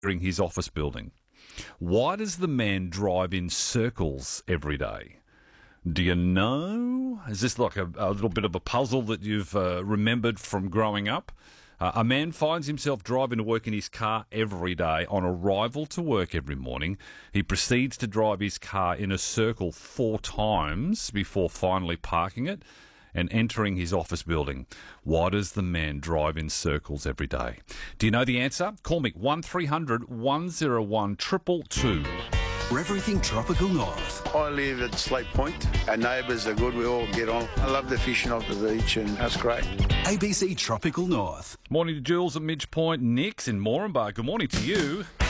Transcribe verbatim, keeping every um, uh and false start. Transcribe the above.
entering his office building. Why does the man drive in circles every day? Do you know? Is this like a, a little bit of a puzzle that you've uh, remembered from growing up? Uh, a man finds himself driving to work in his car every day. On arrival to work every morning, he proceeds to drive his car in a circle four times before finally parking it and entering his office building. Why does the man drive in circles every day? Do you know the answer? Call me one three hundred one oh one two two two. For everything Tropical North. I live at Slate Point. Our neighbours are good. We all get on. I love the fishing off the beach, and that's great. A B C Tropical North. Morning to Jules at Midge Point. Nick's in Moranbah. Good morning to you.